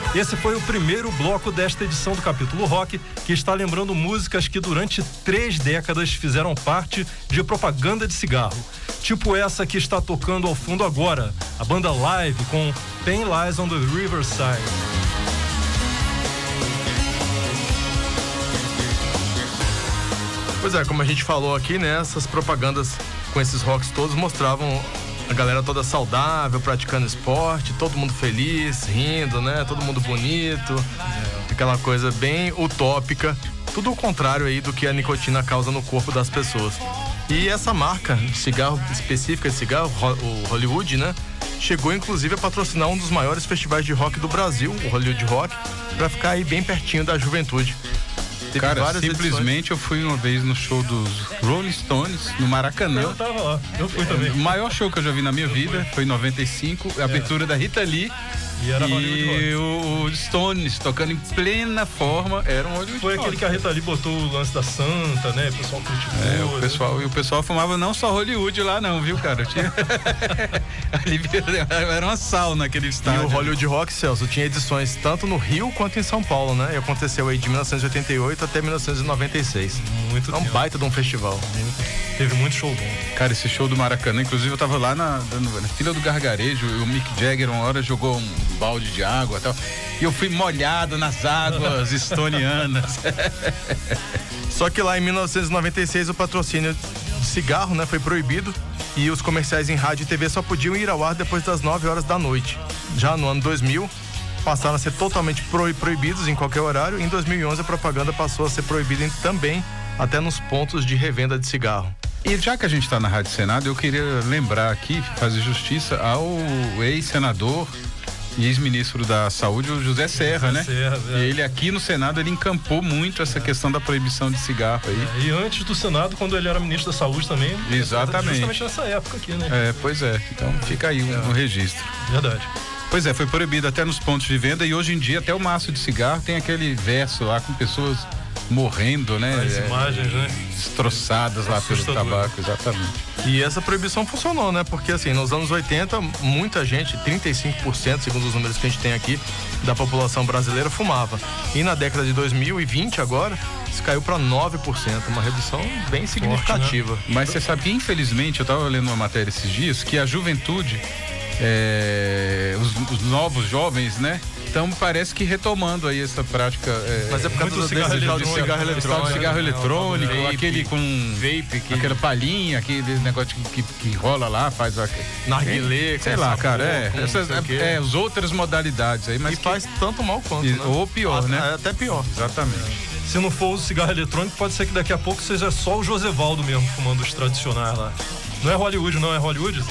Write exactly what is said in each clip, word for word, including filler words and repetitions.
Esse foi o primeiro bloco desta edição do Capítulo Rock, que está lembrando músicas que durante três décadas fizeram parte de propaganda de cigarro. Tipo essa que está tocando ao fundo agora, a banda Live com Pain Lies on the Riverside. Pois é, como a gente falou aqui, né, essas propagandas com esses rocks todos mostravam a galera toda saudável, praticando esporte, todo mundo feliz, rindo, né, todo mundo bonito, é. Aquela coisa bem utópica, tudo ao contrário aí do que a nicotina causa no corpo das pessoas. E essa marca de cigarro específica de cigarro, o Hollywood, né, chegou inclusive a patrocinar um dos maiores festivais de rock do Brasil, o Hollywood Rock, para ficar aí bem pertinho da juventude. Teve Cara, simplesmente edições. Eu fui uma vez no show dos Rolling Stones, no Maracanã. Eu tava lá, eu fui também. O maior show que eu já vi na minha eu vida fui. Foi em noventa e cinco, a abertura é. da Rita Lee. E, era e o Stones tocando em plena forma, era um Hollywood Foi Rock. Aquele que a Rita Lee botou o lance da Santa, né? O pessoal criticou. É, o pessoal, né? E o pessoal fumava não só Hollywood lá não, viu, cara? Tinha... era uma sauna naquele estádio. E o Hollywood Rock, Celso, tinha edições tanto no Rio quanto em São Paulo, né? E aconteceu aí de mil novecentos e oitenta e oito até mil novecentos e noventa e seis. Muito É um tempo. baita de um festival. Teve muito show bom. Cara, esse show do Maracanã, inclusive eu tava lá na, na fila do gargarejo, e o Mick Jagger uma hora jogou um balde de água e tal, e eu fui molhado nas águas estonianas. Só que lá em mil novecentos e noventa e seis o patrocínio de cigarro, né, foi proibido e os comerciais em rádio e T V só podiam ir ao ar depois das nove horas da noite. Já no ano dois mil, passaram a ser totalmente pro, proibidos em qualquer horário. Em dois mil e onze a propaganda passou a ser proibida também até nos pontos de revenda de cigarro. E já que a gente está na Rádio Senado, eu queria lembrar aqui, fazer justiça ao ex-senador e ex-ministro da Saúde, o José Serra, né? Serra, é. Ele aqui no Senado, ele encampou muito essa é. questão da proibição de cigarro aí. É, e antes do Senado, quando ele era ministro da Saúde também. Exatamente. Justamente nessa época aqui, né? É, pois é. Então fica aí um, é. um registro. Verdade. Pois é, foi proibido até nos pontos de venda e hoje em dia até o maço de cigarro tem aquele verso lá com pessoas morrendo, né? As é, imagens, né? Destroçadas lá pelo tabaco, exatamente. E essa proibição funcionou, né? Porque assim, nos anos oitenta, muita gente, trinta e cinco por cento, segundo os números que a gente tem aqui, da população brasileira fumava. E na década de dois mil e vinte agora, isso caiu para nove por cento, uma redução bem significativa. Forte, né? Mas você sabe que, infelizmente, eu estava lendo uma matéria esses dias, que a juventude, é, os, os novos jovens, né? Então parece que retomando aí essa prática. É, Mas é por causa do cigarro eletrônico, cigarro eletrônico, cigarro eletrônico, vape, aquele com vape, que... aquela palhinha, aquele negócio que, que rola lá, faz a narguilé, sei lá, cara, é, essas, é, as outras modalidades aí, mas e que, faz tanto mal quanto, e, né? Ou pior, ah, né? É até pior. Exatamente. Se não for o cigarro eletrônico, pode ser que daqui a pouco seja só o Josevaldo mesmo fumando os tradicionais lá. Não é Hollywood, não é Hollywood?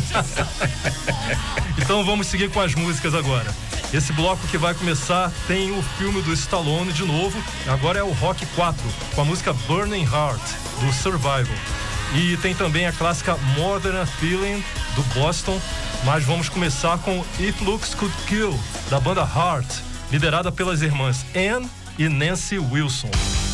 Então vamos seguir com as músicas agora. Esse bloco que vai começar tem o filme do Stallone de novo. Agora é o Rock quatro, com a música Burning Heart, do Survival. E tem também a clássica More Than a Feeling, do Boston. Mas vamos começar com If Looks Could Kill, da banda Heart, liderada pelas irmãs Anne e Nancy Wilson.